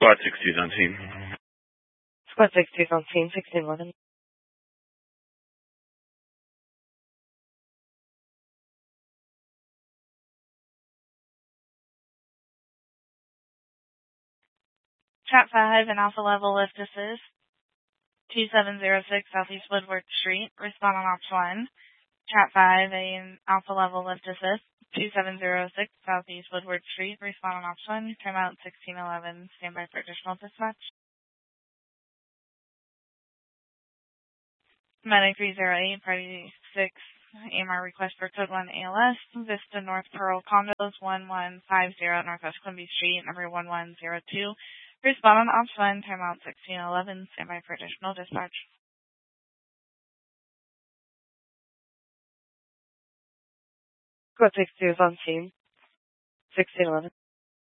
Squad 62's on scene. Squad 62's on scene, 1611. Chat 5 and Alpha Level Lift Assist. 2706 Southeast Woodward Street. Respond on Ops 1. Chat 5 and Alpha Level Lift Assist. 2706 Southeast Woodward Street. Respond on Ops 1. Timeout 1611. Standby for additional dispatch. Medic 308, Party 6, AMR request for Code 1 ALS, Vista North Pearl Condos, 1150 Northwest Quimby Street, number 1102. Respond on Ops 1, timeout 1611, standby for additional dispatch. Squad 62 is on scene, 1611.